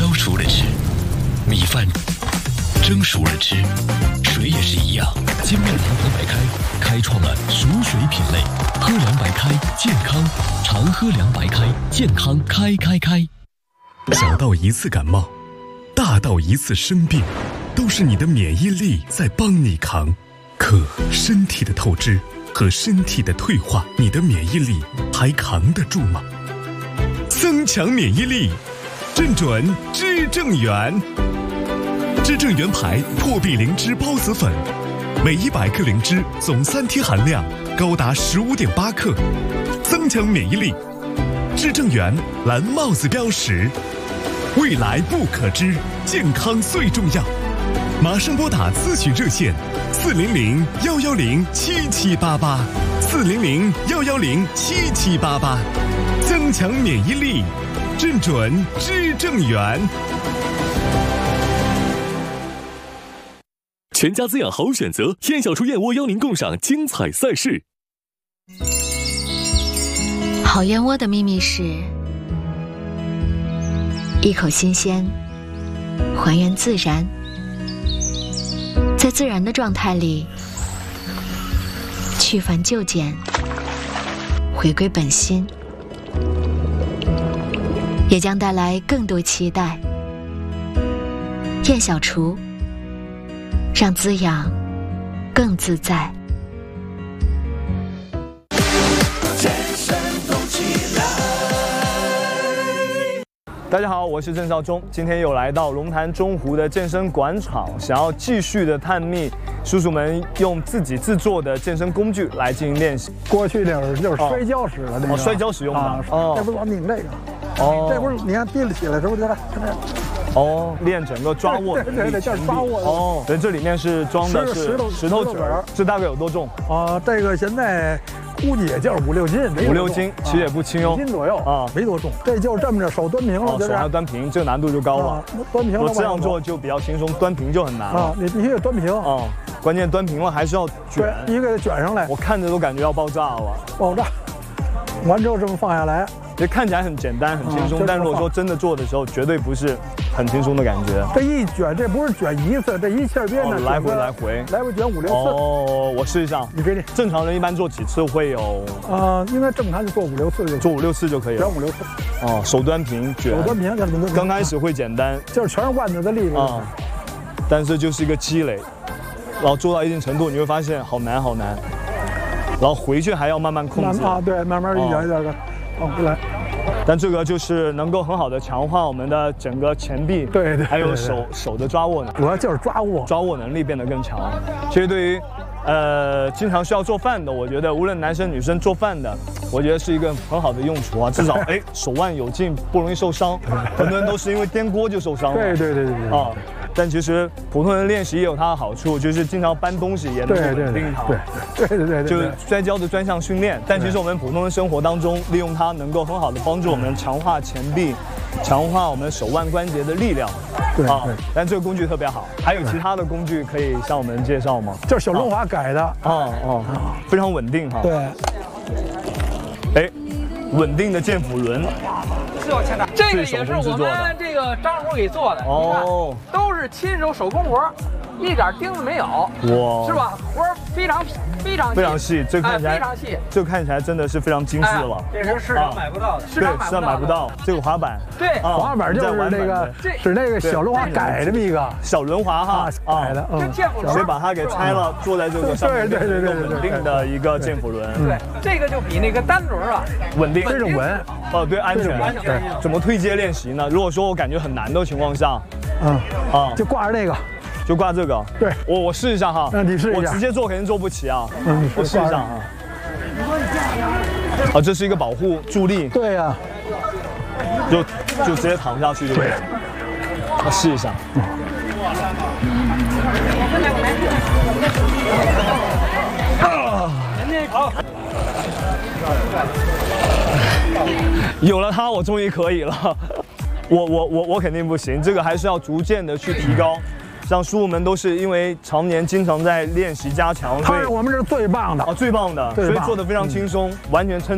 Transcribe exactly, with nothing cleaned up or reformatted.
烧熟了吃，米饭蒸熟了吃，水也是一样。金麦郎喝白开，开创了熟水品类。喝凉白开，健康，常喝凉白开，健康开开开。小到一次感冒，大到一次生病，都是你的免疫力在帮你扛。可身体的透支和身体的退化，你的免疫力还扛得住吗？增强免疫力，正准知正元。知正元牌破壁灵芝孢子粉，每一百克灵芝总三贴含量高达十五点八克，增强免疫力。知正元蓝帽子标识，未来不可知，健康最重要。马上拨打咨询热线四零零幺幺零七七八八，四零零幺幺零七七八八，增强免疫力，正准知正元。全家滋养好选择，燕小厨燕窝邀您共赏精彩赛事。 好燕窝的秘密是一口新鲜，还原自然，在自然的状态里去繁就简，回归本心，也将带来更多期待。燕小厨，让滋养更自在。 大家好，我是郑少忠，今天又来到龙潭中湖的健身馆场，想要继续的探秘叔叔们用自己制作的健身工具来进行练习。 过去那会儿就是摔跤使的那个， 哦，摔跤使用的， 啊、 哦， 这不是老拧这个， 哦， 这不是你看提了起来之后就来， 哦，练整个抓握， 对对对，就是抓握。 哦，所以这里面是装的是石头石头子儿，这大概有多重？ 啊，这个现在估计也就是五六斤， 五六斤，其实也不轻哦， 五斤左右啊，没多重。这就是这么着手端平了， 手还端平，这个难度就高了。 端平了， 我这样做就比较轻松，端平就很难了。 啊，你必须得端平啊， 关键端平了还是要卷， 必须给它卷上来。 我看着都感觉要爆炸了， 爆炸。完之后这么放下来。 这看起来很简单很轻松，但如果说真的做的时候，绝对不是很轻松的感觉。 这一卷，这不是卷一次，这一切边呢， 来回来回， 来回卷五六次。 哦，我试一下， 你给你。 正常人一般做几次会有？ 呃，应该正常就做五六次就。 做五六次就可以了。 卷五六次。 哦，手端平卷。 手端平， 刚开始会简单， 就是全是腕子的力量。 啊，但是就是一个积累，然后做到一定程度，你会发现好难好难，然后回去还要慢慢控制。 啊，对，慢慢一点一点的往回来。 但这个就是能够很好的强化我们的整个前臂， 对对， 还有手手的抓握能力， 主要就是抓握， 抓握能力变得更强。其实对于，呃，经常需要做饭的，我觉得无论男生女生做饭的，我觉得是一个很好的用处啊。至少哎手腕有劲，不容易受伤。很多人都是因为颠锅就受伤了。 对对对对对。啊。 但其实普通人练习也有它的好处，就是经常搬东西也能稳定它。 对对对对对， 就是摔跤的专项训练。但其实我们普通的生活当中，利用它能够很好的帮助我们强化前臂，强化我们手腕关节的力量。 对啊， 但这个工具特别好。还有其他的工具可以向我们介绍吗？ 就是小润滑改的。 哦哦，非常稳定哈。 对。 哎，稳定的健腹轮。 是我亲的，这个也是我们这个张师傅给做的。哦，都是亲手手工活，一点钉子没有。哇，是吧？活非常非常非常细，这看起来非常细， 这看起来真的是非常精细了。 这是市场买不到的， 市场买不到。这个滑板， 对， 滑板就是那个是那个小轮滑改这么一个小轮滑哈， 改的， 跟健腹轮， 所以把它给拆了，坐在这个上面， 对对对对对， 稳定的一个健腹轮。 对，这个就比那个单轮啊稳定， 这是稳。 哦，对，安全。 对， 怎么推荐练习呢？如果说我感觉很难的情况下， 嗯啊，就挂着那个。 就挂这个， 对我我试一下哈， 那你试一下， 我直接做肯定做不起啊， 嗯， 我试一下啊。啊，这是一个保护助力， 对呀， 就就直接躺下去就可以了。我试一下。好，有了它，我终于可以了。我我我我肯定不行，这个还是要逐渐的去提高。像叔叔们都是因为常年经常在练习加强， 他是我们这是最棒的啊，最棒的，所以做的非常轻松，完全称。